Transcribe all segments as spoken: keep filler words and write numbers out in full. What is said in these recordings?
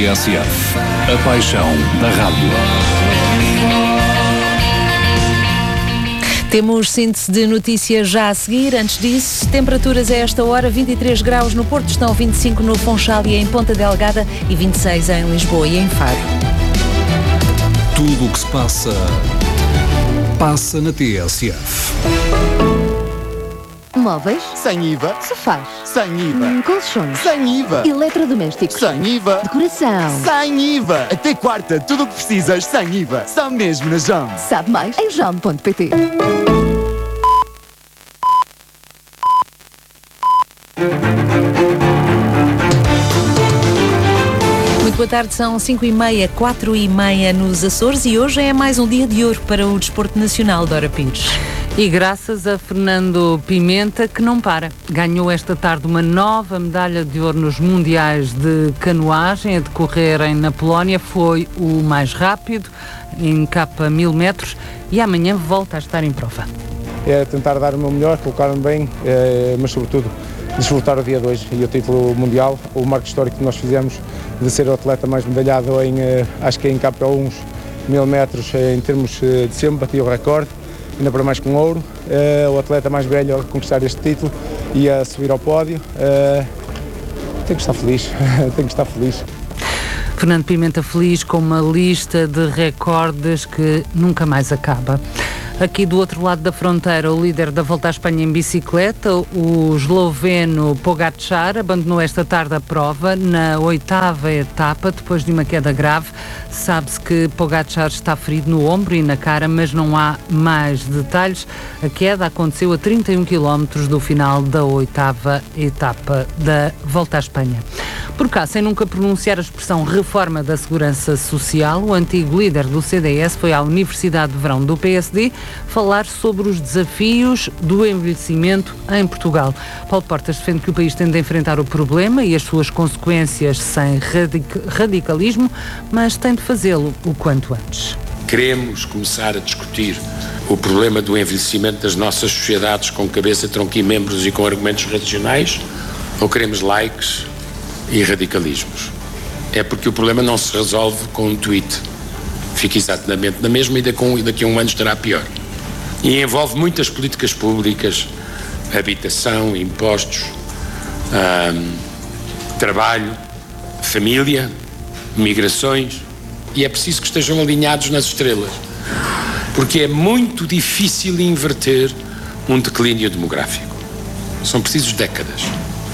T S F. A paixão da rádio. Temos síntese de notícias já a seguir. Antes disso, temperaturas a esta hora, vinte e três graus no Porto, estão vinte e cinco no Funchal e em Ponta Delgada e vinte e seis em Lisboa e em Faro. Tudo o que se passa, passa na T S F. Móveis? Sem I V A. Sofás? Sem I V A. Hum, colchões? Sem I V A. Eletrodomésticos? Sem I V A. Decoração? Sem I V A. Até quarta, tudo o que precisas sem I V A. Só mesmo na Jaume. Sabe mais em jaume ponto pt. Muito boa tarde, são cinco e meia, quatro e meia nos Açores e hoje é mais um dia de ouro para o desporto nacional, Dora Pires. E graças a Fernando Pimenta, que não para. Ganhou esta tarde uma nova medalha de ouro nos Mundiais de Canoagem, a decorrerem na Polónia. Foi o mais rápido, em capa mil metros, e amanhã volta a estar em prova. É tentar dar o meu melhor, colocar-me bem, é, mas sobretudo desfrutar o dia de hoje e o título mundial, o marco histórico que nós fizemos de ser o atleta mais medalhado em, acho que em capa uns mil metros, em termos de sempre, bati o recorde. Ainda para mais com ouro, uh, o atleta mais velho a conquistar este título e a subir ao pódio. Uh, tenho que estar feliz, tenho que estar feliz. Fernando Pimenta feliz com uma lista de recordes que nunca mais acaba. Aqui do outro lado da fronteira, o líder da Volta à Espanha em bicicleta, o esloveno Pogačar, abandonou esta tarde a prova na oitava etapa, depois de uma queda grave. Sabe-se que Pogačar está ferido no ombro e na cara, mas não há mais detalhes. A queda aconteceu a trinta e um quilómetros do final da oitava etapa da Volta à Espanha. Por cá, sem nunca pronunciar a expressão reforma da segurança social, o antigo líder do C D S foi à Universidade de Verão do P S D falar sobre os desafios do envelhecimento em Portugal. Paulo Portas defende que o país tem de enfrentar o problema e as suas consequências sem radic- radicalismo, mas tem de fazê-lo o quanto antes. Queremos começar a discutir o problema do envelhecimento das nossas sociedades com cabeça, tronco e membros e com argumentos racionais, ou queremos likes e radicalismos? É porque o problema não se resolve com um tweet. Fica exatamente na mesma e daqui a um ano estará pior. E envolve muitas políticas públicas, habitação, impostos, hum, trabalho, família, migrações, e é preciso que estejam alinhados nas estrelas, porque é muito difícil inverter um declínio demográfico. São precisos décadas.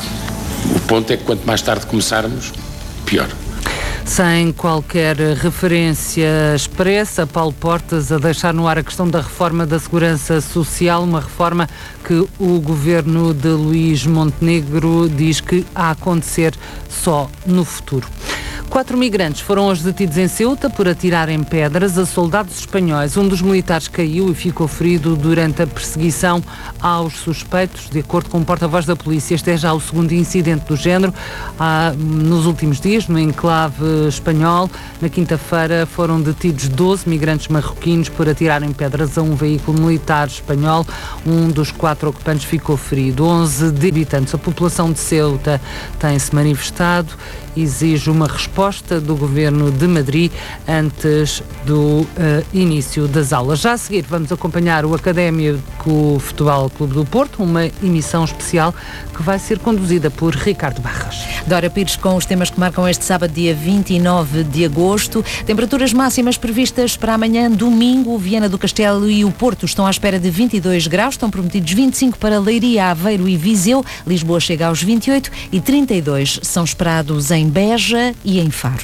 O ponto é que quanto mais tarde começarmos, pior. Sem qualquer referência expressa, Paulo Portas a deixar no ar a questão da reforma da segurança social, uma reforma que o governo de Luís Montenegro diz que há a acontecer só no futuro. Quatro migrantes foram hoje detidos em Ceuta por atirarem pedras a soldados espanhóis. Um dos militares caiu e ficou ferido durante a perseguição aos suspeitos. De acordo com o porta-voz da polícia, este é já o segundo incidente do género. Ah, nos últimos dias, no enclave espanhol, na quinta-feira, foram detidos doze migrantes marroquinos por atirarem pedras a um veículo militar espanhol. Um dos quatro ocupantes ficou ferido. onze de habitantes. A população de Ceuta tem-se manifestado, exige uma resposta do Governo de Madrid antes do uh, início das aulas. Já a seguir vamos acompanhar o Académico Futebol Clube do Porto, uma emissão especial que vai ser conduzida por Ricardo Barras. Dora Pires com os temas que marcam este sábado, dia vinte e nove de agosto. Temperaturas máximas previstas para amanhã, domingo. Viana do Castelo e o Porto estão à espera de vinte e dois graus, estão prometidos vinte e cinco para Leiria, Aveiro e Viseu. Lisboa chega aos vinte e oito e trinta e dois são esperados em Beja e em Faro.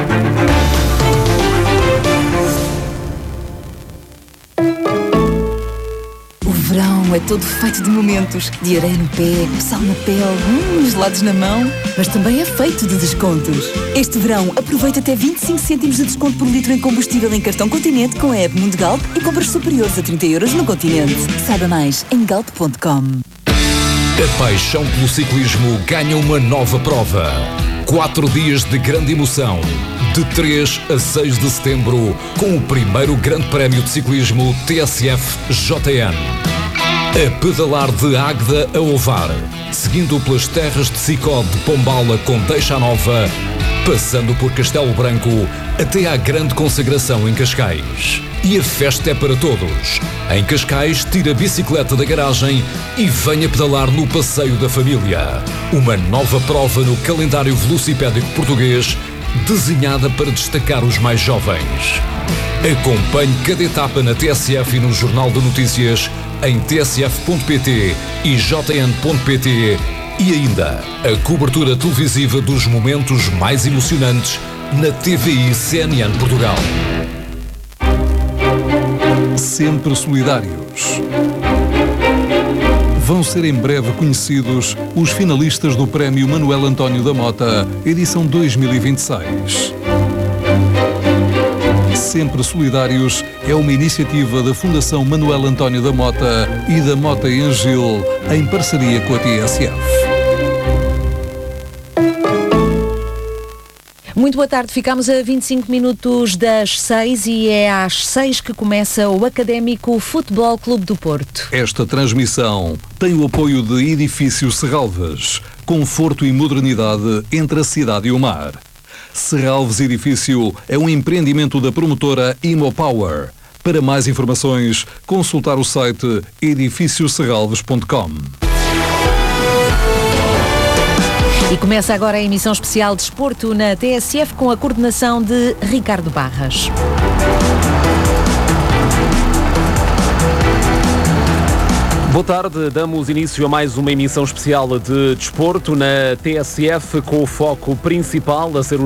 O verão é todo feito de momentos, de areia no pé, sal na pele, hum, gelados na mão, mas também é feito de descontos. Este verão aproveita até vinte e cinco cêntimos de desconto por litro em combustível em cartão Continente com a app Mundo Galp e compras superiores a trinta euros no Continente. Saiba mais em galp ponto com. A paixão pelo ciclismo ganha uma nova prova. Quatro dias de grande emoção, de três a seis de setembro, com o primeiro Grande Prémio de Ciclismo T S F J N. A pedalar de Águeda a Ovar, seguindo pelas terras de Sicó de Pombala com Deixa Nova, passando por Castelo Branco até à grande consagração em Cascais. E a festa é para todos. Em Cascais, tire a bicicleta da garagem e venha pedalar no Passeio da Família. Uma nova prova no calendário velocipédico português, desenhada para destacar os mais jovens. Acompanhe cada etapa na T S F e no Jornal de Notícias em t s f ponto p t e j n ponto p t e ainda a cobertura televisiva dos momentos mais emocionantes na T V I C N N Portugal. Sempre solidários. Vão ser em breve conhecidos os finalistas do Prémio Manuel António da Mota, edição dois mil e vinte e seis. Sempre Solidários é uma iniciativa da Fundação Manuel António da Mota e da Mota e Angil, em parceria com a T S F. Muito boa tarde, ficamos a vinte e cinco minutos das seis e é às seis que começa o Académico Futebol Clube do Porto. Esta transmissão tem o apoio de Edifício Serralves, conforto e modernidade entre a cidade e o mar. Serralves Edifício é um empreendimento da promotora Imopower. Para mais informações, consultar o site edifício serralves ponto com. E começa agora a emissão especial de Desporto na T S F com a coordenação de Ricardo Barras. Boa tarde, damos início a mais uma emissão especial de Desporto na T S F com o foco principal a ser o